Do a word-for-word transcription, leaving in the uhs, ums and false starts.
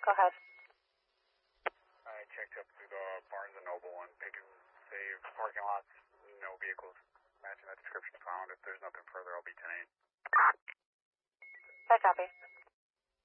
Go ahead. I checked up through the Barnes and Noble and pick and save parking lots, no vehicles matching that description found. If there's nothing further, I'll be ten eight. I copy.